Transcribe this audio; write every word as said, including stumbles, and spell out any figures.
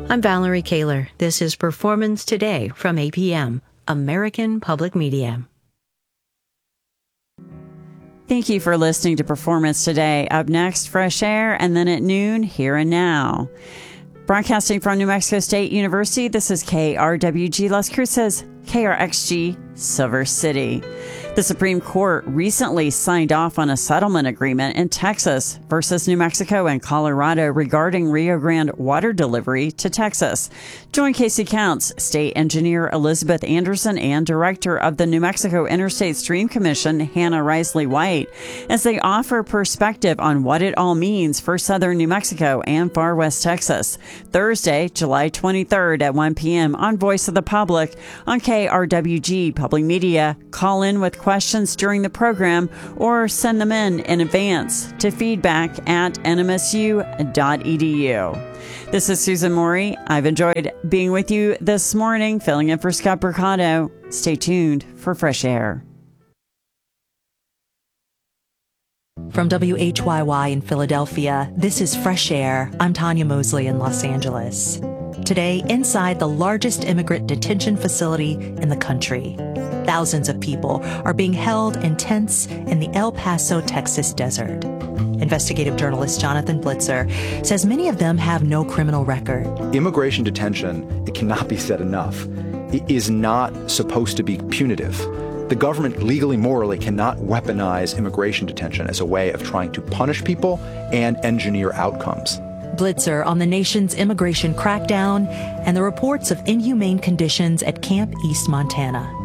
I'm Valerie Kaler. This is Performance Today from A P M, American Public Media. Thank you for listening to Performance Today. Up next, Fresh Air, and then at noon, Here and Now. Broadcasting from New Mexico State University, this is K R W G Las Cruces, K R X G, Silver City. The Supreme Court recently signed off on a settlement agreement in Texas versus New Mexico and Colorado regarding Rio Grande water delivery to Texas. Join Casey Counts, State Engineer Elizabeth Anderson, and Director of the New Mexico Interstate Stream Commission, Hannah Risley White, as they offer perspective on what it all means for southern New Mexico and far west Texas. Thursday, July twenty-third at one p.m. on Voice of the Public on K R W G Public Media. Call in with questions during the program or send them in in advance to feedback at n m s u dot e d u. This is Susan Morey. I've enjoyed being with you this morning, filling in for Scott Mercado. Stay tuned for Fresh Air. From W H Y Y in Philadelphia, this is Fresh Air. I'm Tanya Mosley in Los Angeles. Today, inside the largest immigrant detention facility in the country, thousands of people are being held in tents in the El Paso, Texas desert. Investigative journalist Jonathan Blitzer says many of them have no criminal record. Immigration detention, it cannot be said enough, it is not supposed to be punitive. The government legally, morally cannot weaponize immigration detention as a way of trying to punish people and engineer outcomes. Blitzer on the nation's immigration crackdown and the reports of inhumane conditions at Camp East Montana.